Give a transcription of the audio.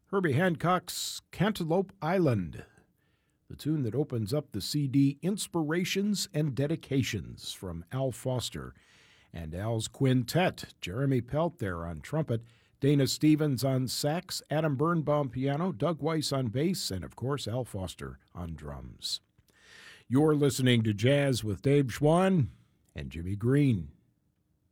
Herbie Hancock's Cantaloupe Island, the tune that opens up the CD Inspirations and Dedications from Al Foster and Al's Quintet. Jeremy Pelt there on trumpet, Dana Stevens on sax, Adam Birnbaum piano, Doug Weiss on bass, and of course Al Foster on drums. You're listening to Jazz with Dave Schwann and Jimmy Green.